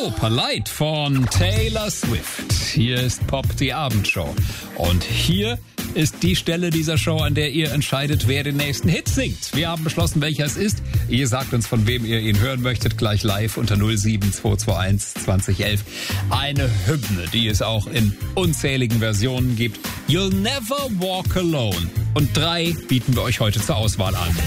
So, Polite von Taylor Swift. Hier ist Pop, die Abendshow. Und hier ist die Stelle dieser Show, an der ihr entscheidet, wer den nächsten Hit singt. Wir haben beschlossen, welcher es ist. Ihr sagt uns, von wem ihr ihn hören möchtet, gleich live unter 07221 2011. Eine Hymne, die es auch in unzähligen Versionen gibt. You'll Never Walk Alone. Und 3 bieten wir euch heute zur Auswahl an.